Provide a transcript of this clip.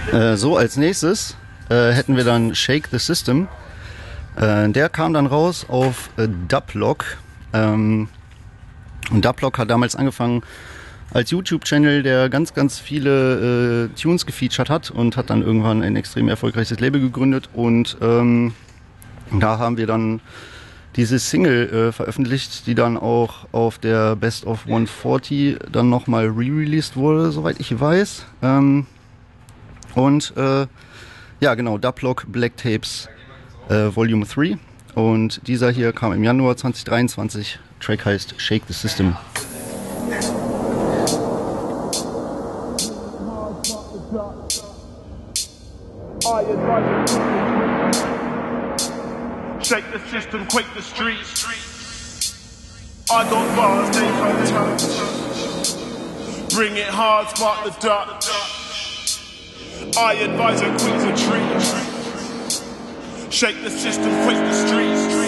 So, als nächstes hätten wir dann Shake the System. Der kam dann raus auf Dublock. Und Dublock hat damals angefangen als YouTube-Channel, der ganz, ganz viele Tunes gefeatured hat und hat dann irgendwann ein extrem erfolgreiches Label gegründet. Und da haben wir dann diese Single veröffentlicht, die dann auch auf der Best of 140 dann nochmal re-released wurde, soweit ich weiß. Ja, genau, Dublock Black Tapes Volume 3. Und dieser hier kam im Januar 2023. Track heißt Shake the System. Shake the system, quake the streets. I got bars, they can't touch. Bring it hard, spark the Dutch. I advise a quick retreat. Shake the system, quake the streets.